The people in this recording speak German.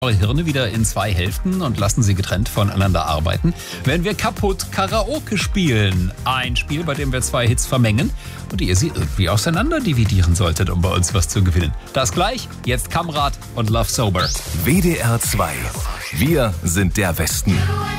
eure Hirne wieder in 2 Hälften und lassen sie getrennt voneinander arbeiten, wenn wir kaputt Karaoke spielen. Ein Spiel, bei dem wir 2 Hits vermengen und ihr sie irgendwie auseinander dividieren solltet, um bei uns was zu gewinnen. Das gleich, jetzt Kamrat und Love Sober. WDR 2. Wir sind der Westen.